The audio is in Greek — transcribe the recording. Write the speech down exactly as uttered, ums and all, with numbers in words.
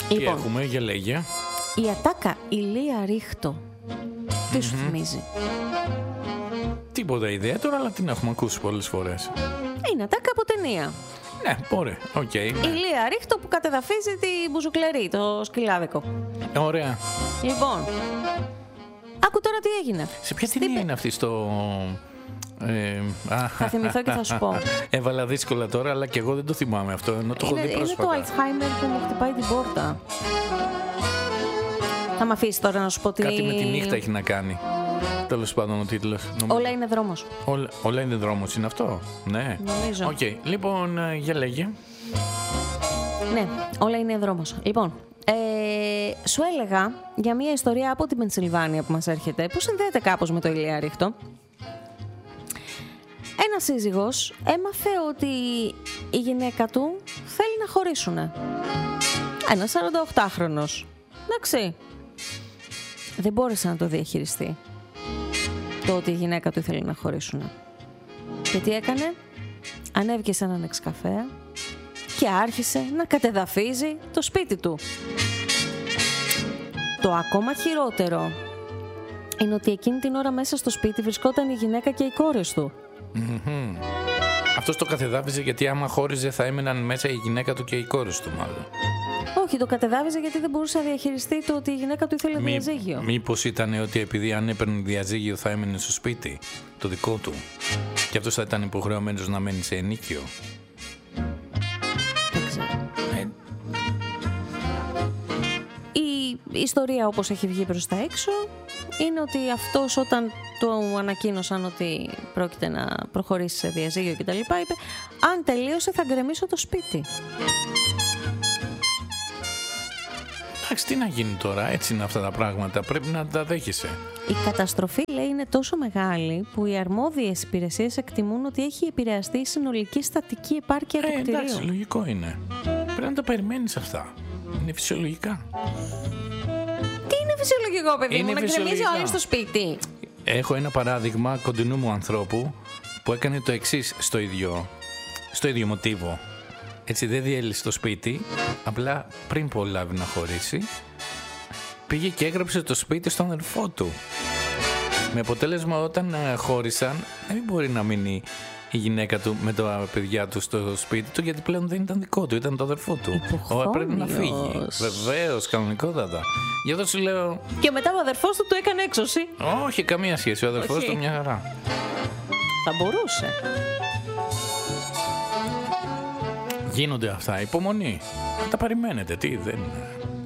Τι Λοιπόν, έχουμε, για λέγε. η ατάκα Ηλία Ρίχτο, τι σου θυμίζει? Τίποτα ιδιαίτερο, αλλά την έχουμε ακούσει πολλές φορές. Είναι ατάκα από ταινία. Ναι, ωραία, οκ. Okay, ναι. Ηλία Ρίχτο που κατεδαφίζει τη μπουζουκλερή, το σκυλάδικο. Ωραία. Λοιπόν, άκου τώρα τι έγινε. Σε ποια ταινία είναι αυτή στο... Ε, θα θυμηθώ και θα σου πω. Έβαλα δύσκολα τώρα, αλλά και εγώ δεν το θυμάμαι αυτό, ενώ το είναι, έχω δει είναι πρόσφατα. το Alzheimer που μου χτυπάει την πόρτα. Θα με αφήσει τώρα να σου πω τι... Κάτι με τη νύχτα έχει να κάνει. Τέλος πάντων ο τίτλος. Όλα είναι δρόμος. Όλα, όλα είναι δρόμος, είναι αυτό? Ναι. Νομίζω. Οκ, okay. Λοιπόν, για λέγε. Ναι, όλα είναι δρόμος. Λοιπόν, ε, σου έλεγα για μια ιστορία από την Πενσιλβάνια που μας έρχεται, που συνδέεται κάπως με το Ηλία Ρίχτο. Ένας σύζυγος έμαθε ότι η γυναίκα του θέλει να χωρίσουνε. Ένας σαρανταοκτάχρονος. Εντάξει. Δεν μπόρεσε να το διαχειριστεί το ότι η γυναίκα του ήθελε να χωρίσουνε. Και τι έκανε? Ανέβηκε σε έναν εξκαφέα και άρχισε να κατεδαφίζει το σπίτι του. Το ακόμα χειρότερο είναι ότι εκείνη την ώρα μέσα στο σπίτι βρισκόταν η γυναίκα και οι κόρες του. Mm-hmm. Αυτός το κατεδάφιζε γιατί άμα χώριζε θα έμεναν μέσα η γυναίκα του και οι κόρες του, μάλλον. Όχι, το κατεδάφιζε γιατί δεν μπορούσε να διαχειριστεί το ότι η γυναίκα του ήθελε Μη, διαζύγιο. Μήπως ήταν ότι επειδή αν έπαιρνε διαζύγιο θα έμενε στο σπίτι το δικό του και αυτός θα ήταν υποχρεωμένος να μένει σε ενοίκιο. Δεν ξέρω. Ε... Η ιστορία όπως έχει βγει προς τα έξω είναι ότι αυτός όταν του ανακοίνωσαν ότι πρόκειται να προχωρήσει σε διαζύγιο κτλ. Είπε, αν τελείωσε θα γκρεμίσω το σπίτι. Εντάξει, τι να γίνει τώρα, έτσι είναι αυτά τα πράγματα, πρέπει να τα δέχεσαι. Η καταστροφή, λέει, είναι τόσο μεγάλη που οι αρμόδιες υπηρεσίες εκτιμούν ότι έχει επηρεαστεί η συνολική στατική επάρκεια του ε, κτηρίου. Εντάξει, λογικό είναι. Πρέπει να τα περιμένεις αυτά. Είναι φυσιολογικά. Τι είναι φυσιολογικό, παιδί είναι μου, να γκρεμίζει όλοι στο σπίτι? Έχω ένα παράδειγμα κοντινού μου ανθρώπου που έκανε το εξής στο ίδιο, στο ίδιο μοτίβο. Έτσι, δεν διέλυσε το σπίτι, απλά πριν προλάβει να χωρίσει, πήγε και έγραψε το σπίτι στον αδερφό του. Με αποτέλεσμα όταν χώρισαν, δεν μπορεί να μείνει η γυναίκα του με τα παιδιά του στο σπίτι του, γιατί πλέον δεν ήταν δικό του, ήταν το αδερφό του. Οπότε πρέπει να φύγει. Βεβαίως, κανονικότατα. Γι' αυτό σου λέω. Και μετά ο αδερφός του του έκανε έξωση. Όχι, καμία σχέση. Ο αδερφός του μια χαρά. Θα μπορούσε. Γίνονται αυτά. Υπομονή. Τα περιμένετε. Τι δεν.